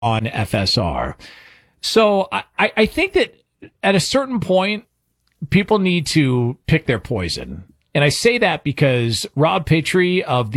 on FSR. So I think that at a certain point, people need to pick their poison. And I say that because Rob Petrie of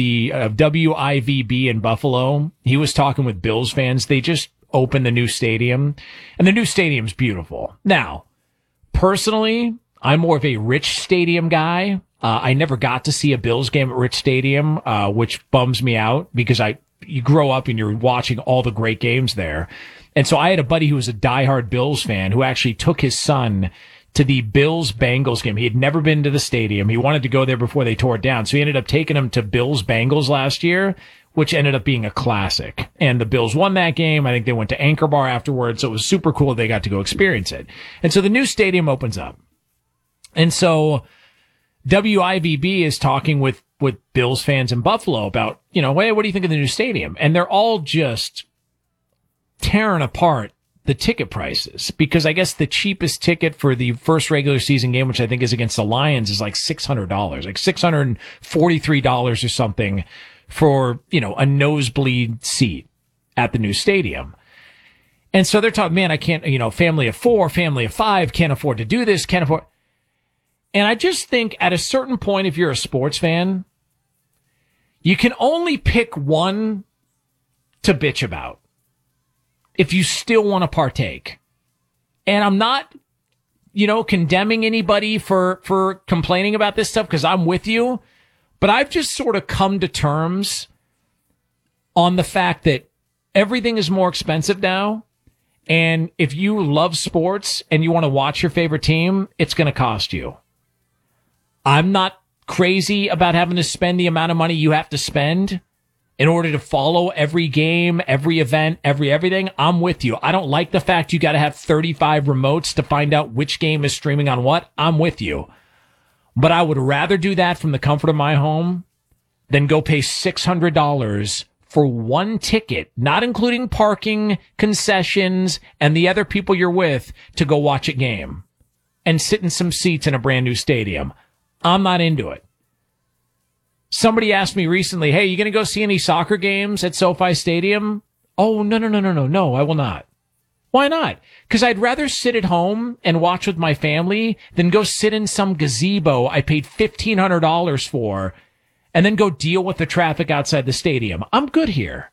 WIVB in Buffalo, he was talking with Bills fans. They just opened the new stadium, and the new stadium's beautiful. Now, personally, I'm more of a Rich Stadium guy. I never got to see a Bills game at Rich Stadium, which bums me out because you grow up and you're watching all the great games there. And so I had a buddy who was a diehard Bills fan who actually took his son to the Bills-Bengals game. He had never been to the stadium. He wanted to go there before they tore it down. So he ended up taking him to Bills-Bengals last year, which ended up being a classic. And the Bills won that game. I think they went to Anchor Bar afterwards. So it was super cool. They got to go experience it. And so the new stadium opens up. And so WIVB is talking with Bills fans in Buffalo about, hey, what do you think of the new stadium? And they're all just tearing apart the ticket prices, because I guess the cheapest ticket for the first regular season game, which I think is against the Lions, is like $600, like $643 or something for, a nosebleed seat at the new stadium. And so they're talking, man, I can't, family of 4, family of 5, can't afford to do this, can't afford. And I just think at a certain point, if you're a sports fan, you can only pick one to bitch about if you still want to partake. And I'm not, condemning anybody for complaining about this stuff, because I'm with you. But I've just sort of come to terms on the fact that everything is more expensive now. And if you love sports and you want to watch your favorite team, it's going to cost you. I'm not crazy about having to spend the amount of money you have to spend in order to follow every game, every event, everything. I'm with you. I don't like the fact you got to have 35 remotes to find out which game is streaming on what. I'm with you. But I would rather do that from the comfort of my home than go pay $600 for one ticket, not including parking, concessions, and the other people you're with, to go watch a game and sit in some seats in a brand new stadium. I'm not into it. Somebody asked me recently, hey, you going to go see any soccer games at SoFi Stadium? Oh, no, I will not. Why not? Because I'd rather sit at home and watch with my family than go sit in some gazebo I paid $1,500 for and then go deal with the traffic outside the stadium. I'm good here.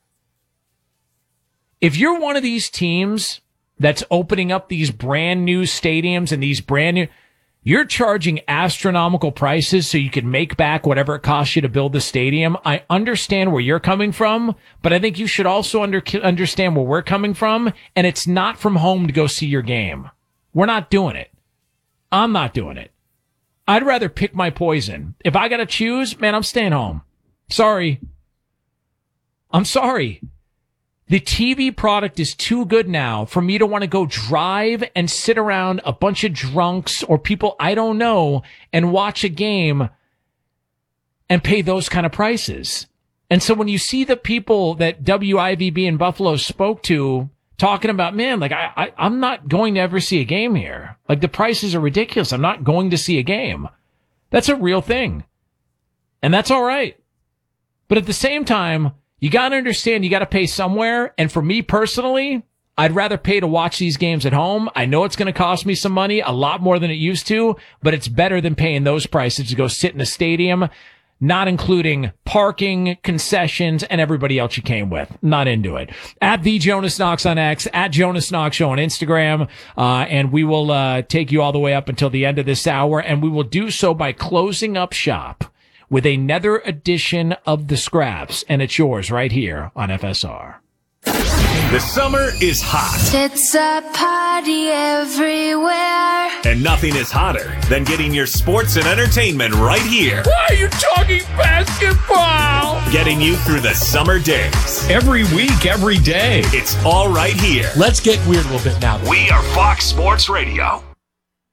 If you're one of these teams that's opening up these brand new stadiums and these brand new... You're charging astronomical prices so you can make back whatever it costs you to build the stadium. I understand where you're coming from, but I think you should also understand where we're coming from, and it's not from home to go see your game. We're not doing it. I'm not doing it. I'd rather pick my poison. If I gotta choose, man, I'm staying home. Sorry. I'm sorry. The TV product is too good now for me to want to go drive and sit around a bunch of drunks or people I don't know and watch a game and pay those kind of prices. And so when you see the people that WIVB in Buffalo spoke to talking about, man, like I'm not going to ever see a game here. Like the prices are ridiculous. I'm not going to see a game. That's a real thing. And that's all right. But at the same time, you got to understand you got to pay somewhere. And for me personally, I'd rather pay to watch these games at home. I know it's going to cost me some money, a lot more than it used to, but it's better than paying those prices to go sit in a stadium, not including parking, concessions, and everybody else you came with. Not into it. At the Jonas Knox on X, at Jonas Knox Show on Instagram. And we will take you all the way up until the end of this hour. And we will do so by closing up shop with another edition of The Scraps, and it's yours right here on FSR. The summer is hot. It's a party everywhere. And nothing is hotter than getting your sports and entertainment right here. Why are you talking basketball? Getting you through the summer days. Every week, every day. It's all right here. Let's get weird a little bit now. We are Fox Sports Radio.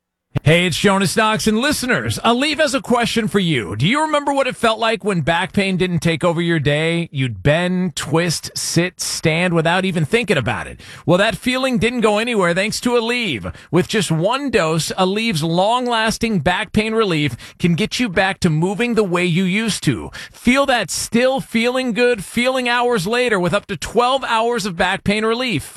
Hey, it's Jonas Knox, and listeners, Aleve has a question for you. Do you remember what it felt like when back pain didn't take over your day? You'd bend, twist, sit, stand without even thinking about it. Well, that feeling didn't go anywhere thanks to Aleve. With just one dose, Aleve's long-lasting back pain relief can get you back to moving the way you used to. Feel that still feeling good feeling hours later with up to 12 hours of back pain relief.